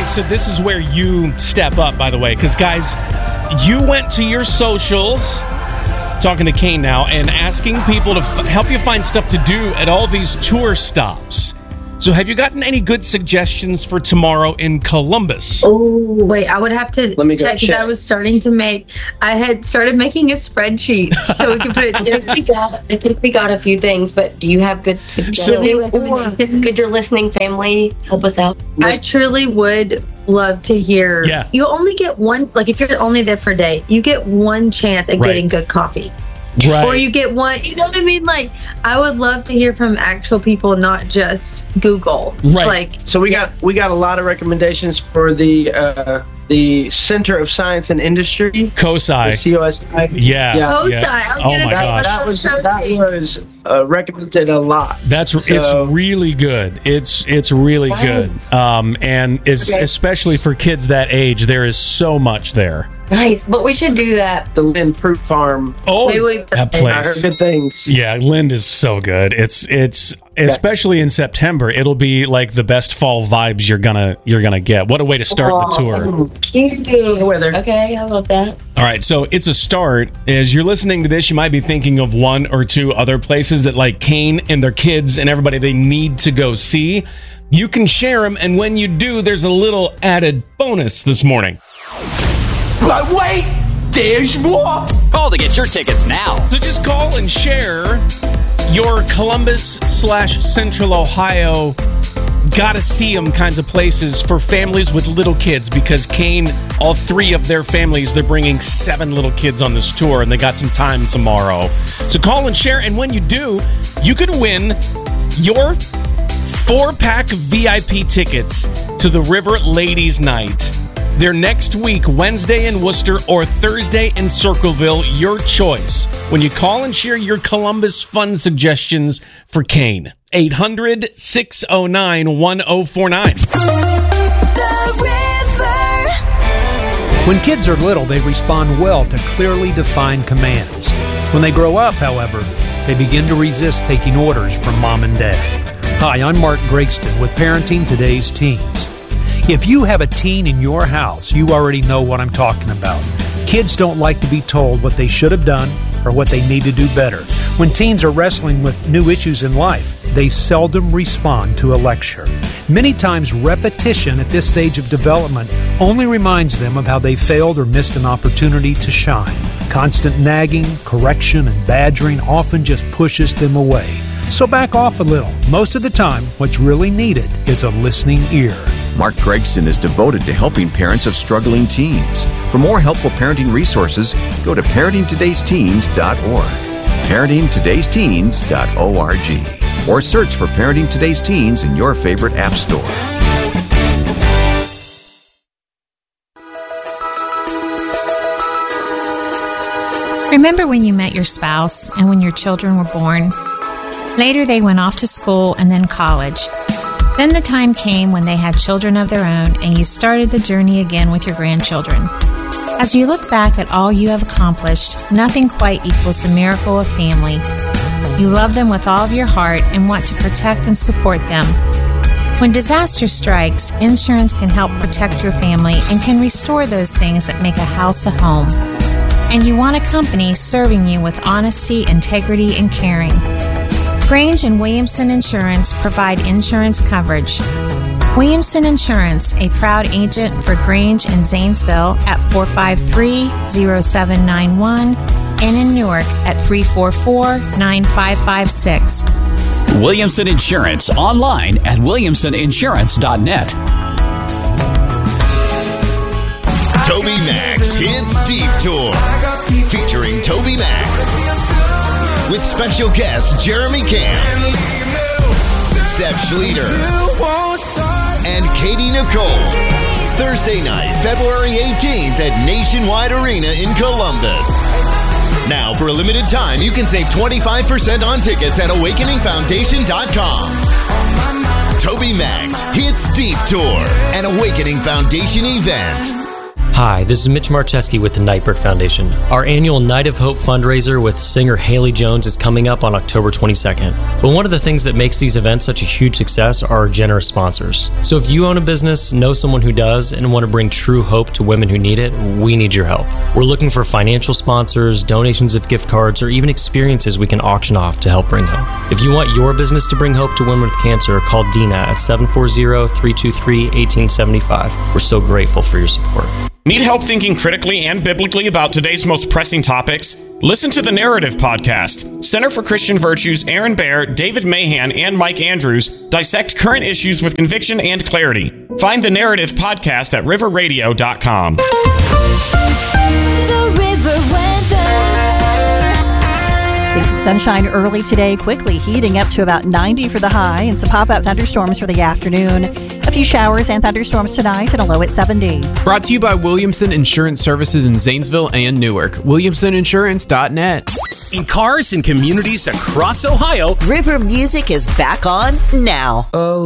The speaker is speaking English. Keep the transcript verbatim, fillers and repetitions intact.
Okay, so this is where you step up, by the way, because, guys, you went to your socials, talking to Kane now, and asking people to f- help you find stuff to do at all these tour stops. So have you gotten any good suggestions for tomorrow in Columbus? Oh, wait, I would have to Let me go check because check. I was starting to make, I had started making a spreadsheet so we could put it I think we got, I think we got a few things, but do you have good suggestions? So- Could your listening family help us out? I truly would love to hear. Yeah. You only get one, like if you're only there for a day, you get one chance at Right. getting good coffee. Right. Or you get one, you know what I mean? Like, I would love to hear from actual people, not just Google. Right. Like, So we got we got a lot of recommendations for the uh, the Center of Science and Industry, the COSI. C O S I. Yeah. Yeah. COSI. yeah. I was Oh gonna my say gosh. That was So that cheap. was uh, recommended a lot. That's it's So- really good. It's it's really Nice. good. Um, and it's, Okay. especially for kids that age, there is so much there. Nice, but we should do that. The Lynn Fruit Farm. Oh, Maybe we- that I heard place. good things. Yeah, Lind is so good. It's it's especially in September. It'll be like the best fall vibes you're gonna you're gonna get. What a way to start the tour. Cute. Weather. Okay, I love that. All right, so it's a start. As you're listening to this, you might be thinking of one or two other places that like Kane and their kids and everybody they need to go see. You can share them, and when you do, there's a little added bonus this morning. But wait, there's more. Call to get your tickets now. So just call and share your Columbus slash Central Ohio gotta see them kinds of places for families with little kids, because Kane, all three of their families, they're bringing seven little kids on this tour, and they got some time tomorrow. So call and share, and when you do, you could win your four-pack V I P tickets to the River Ladies Night. They're next week, Wednesday in Worcester or Thursday in Circleville, your choice. When you call and share your Columbus fun suggestions for Kane. eight hundred, six oh nine, one oh four nine. When kids are little, they respond well to clearly defined commands. When they grow up, however, they begin to resist taking orders from mom and dad. Hi, I'm Mark Gregston with Parenting Today's Teens. If you have a teen in your house, you already know what I'm talking about. Kids don't like to be told what they should have done or what they need to do better. When teens are wrestling with new issues in life, they seldom respond to a lecture. Many times, repetition at this stage of development only reminds them of how they failed or missed an opportunity to shine. Constant nagging, correction, and badgering often just pushes them away. So back off a little. Most of the time, what's really needed is a listening ear. Mark Gregston is devoted to helping parents of struggling teens. For more helpful parenting resources, go to parenting todays teens dot org, parenting todays teens dot org, or search for Parenting Today's Teens in your favorite app store. Remember when you met your spouse and when your children were born? Later, they went off to school and then college. Then the time came when they had children of their own, and you started the journey again with your grandchildren. As you look back at all you have accomplished, nothing quite equals the miracle of family. You love them with all of your heart and want to protect and support them. When disaster strikes, insurance can help protect your family and can restore those things that make a house a home. And you want a company serving you with honesty, integrity, and caring. Grange and Williamson Insurance provide insurance coverage. Williamson Insurance, a proud agent for Grange in Zanesville at four five three, oh seven nine one and in Newark at three four four, nine five five six. Williamson Insurance, online at williamson insurance dot net. Toby Mac's Hits Deep Tour, featuring Toby Mac, with special guests Jeremy Camp, Seth Schleter, and Katie Nicole. Thursday night, February eighteenth at Nationwide Arena in Columbus. Now, for a limited time, you can save twenty-five percent on tickets at awakening foundation dot com. Toby Mac's Hits Deep Tour, an Awakening Foundation event. Hi, this is Mitch Marcheski with the Nightbird Foundation. Our annual Night of Hope fundraiser with singer Haley Jones is coming up on October twenty-second. But one of the things that makes these events such a huge success are our generous sponsors. So if you own a business, know someone who does, and want to bring true hope to women who need it, we need your help. We're looking for financial sponsors, donations of gift cards, or even experiences we can auction off to help bring hope. If you want your business to bring hope to women with cancer, call Dina at seven four zero, three two three, one eight seven five. We're so grateful for your support. Need help thinking critically and biblically about today's most pressing topics? Listen to the Narrative Podcast. Center for Christian Virtues, Aaron Baer, David Mahan, and Mike Andrews dissect current issues with conviction and clarity. Find the Narrative Podcast at river radio dot com. The River Weather. Seeing some sunshine early today, quickly heating up to about ninety for the high, and some pop-up thunderstorms for the afternoon. A few showers and thunderstorms tonight and a low at seventy. Brought to you by Williamson Insurance Services in Zanesville and Newark. williamson insurance dot net. In cars and communities across Ohio, River Music is back on now. Oh.